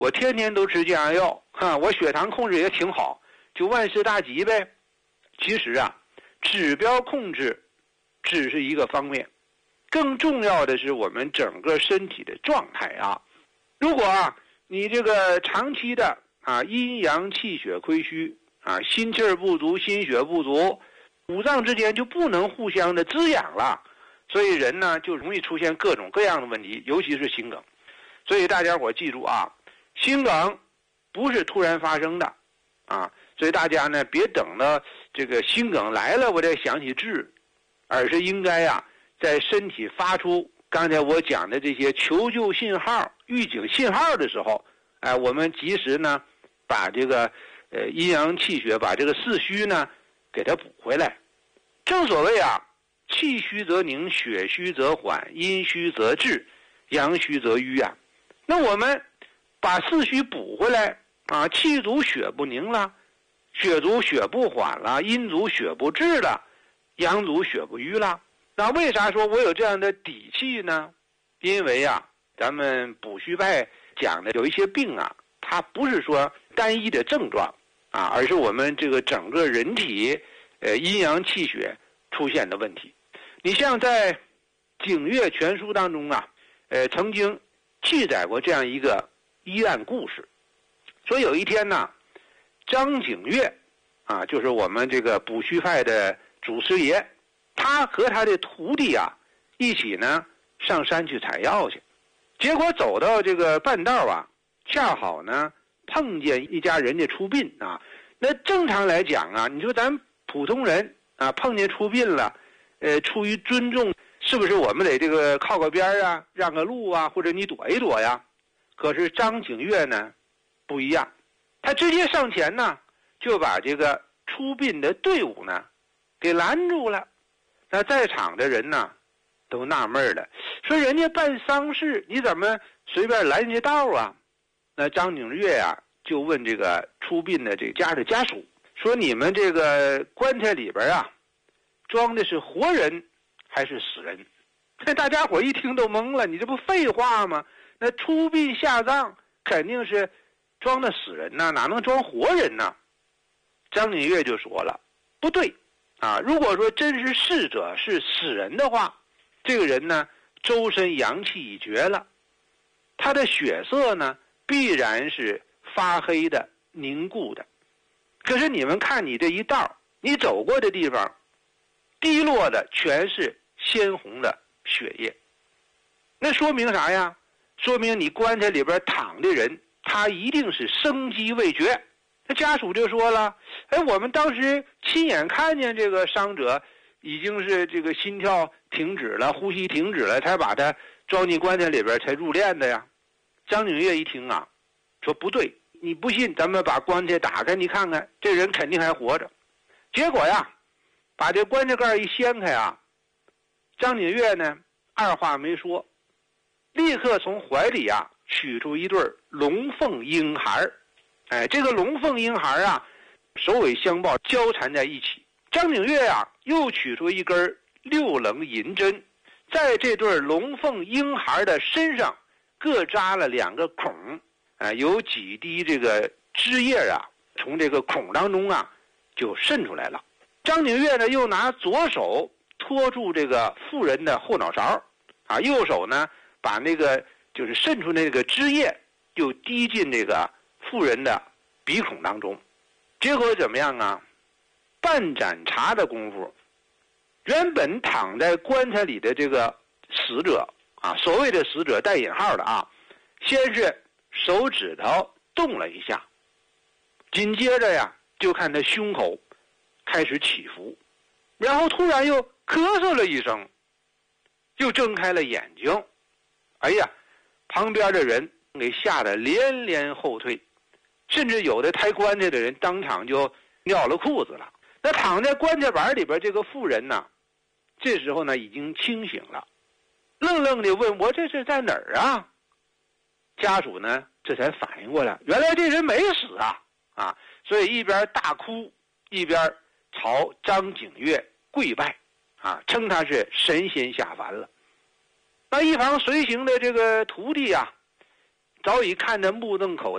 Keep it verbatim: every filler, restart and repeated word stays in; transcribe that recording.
我天天都吃降压药，哈，我血糖控制也挺好，就万事大吉呗。其实啊，指标控制只是一个方面，更重要的是我们整个身体的状态啊。如果啊你这个长期的啊阴阳气血亏虚啊，心气儿不足，心血不足，五脏之间就不能互相的滋养了，所以人呢就容易出现各种各样的问题，尤其是心梗。所以大家伙记住啊，心梗不是突然发生的啊，所以大家呢别等到这个心梗来了我再想起治，而是应该呀、啊、在身体发出刚才我讲的这些求救信号、预警信号的时候，哎，我们及时呢把这个呃阴阳气血，把这个四虚呢给它补回来。正所谓啊，气虚则凝，血虚则缓，阴虚则滞，阳虚则瘀啊。那我们把四虚补回来啊，气足血不凝了，血足血不缓了，阴足血不滞了，阳足血不瘀了。那为啥说我有这样的底气呢？因为啊，咱们补虚派讲的有一些病啊，它不是说单一的症状啊，而是我们这个整个人体呃阴阳气血出现的问题。你像在《景岳全书》当中啊，呃曾经记载过这样一个医案故事，说有一天呢，张景岳啊，就是我们这个补虚派的祖师爷，他和他的徒弟啊一起呢上山去采药去，结果走到这个半道啊，恰好呢碰见一家人家出殡啊。那正常来讲啊，你说咱普通人啊碰见出殡了，呃，出于尊重，是不是我们得这个靠个边啊，让个路啊，或者你躲一躲呀？可是张景岳呢不一样，他直接上前呢就把这个出殡的队伍呢给拦住了。那在场的人呢都纳闷了，说人家办丧事你怎么随便拦人家道啊？那张景岳啊就问这个出殡的这家的家属说，你们这个棺材里边啊装的是活人还是死人？那大家伙一听都懵了，你这不废话吗？那出殡下葬肯定是装的死人呐，哪能装活人呢？张景岳就说了，不对啊，如果说真是逝者是死人的话，这个人呢周身阳气已绝了，他的血色呢必然是发黑的凝固的。可是你们看你这一道你走过的地方滴落的全是鲜红的血液，那说明啥呀？说明你棺材里边躺的人他一定是生机未绝。那家属就说了，哎，我们当时亲眼看见这个伤者已经是这个心跳停止了，呼吸停止了，才把他装进棺材里边才入殓的呀。张景岳一听啊，说不对，你不信咱们把棺材打开你看看，这人肯定还活着。结果呀把这棺材盖一掀开啊，张景岳呢二话没说，立刻从怀里啊取出一对龙凤婴孩。哎，这个龙凤婴孩啊首尾相抱，交缠在一起。张景岳啊又取出一根六棱银针，在这对龙凤婴孩的身上各扎了两个孔，啊，有几滴这个汁液啊从这个孔当中啊就渗出来了。张景岳呢又拿左手托住这个妇人的后脑勺，啊，右手呢把那个就是渗出那个汁液又滴进这个妇人的鼻孔当中。结果怎么样啊？半盏茶的功夫，原本躺在棺材里的这个死者啊，所谓的死者带引号的啊，先是手指头动了一下，紧接着呀就看他胸口开始起伏，然后突然又咳嗽了一声，又睁开了眼睛。哎呀，旁边的人给吓得连连后退，甚至有的抬棺材的人当场就尿了裤子了。那躺在棺材板里边这个妇人呢，这时候呢已经清醒了，愣愣地问，我这是在哪儿啊？家属呢这才反应过来，原来这人没死啊啊！所以一边大哭一边朝张景岳跪拜啊，称他是神仙下凡了。那一旁随行的这个徒弟啊， 早已看得目瞪口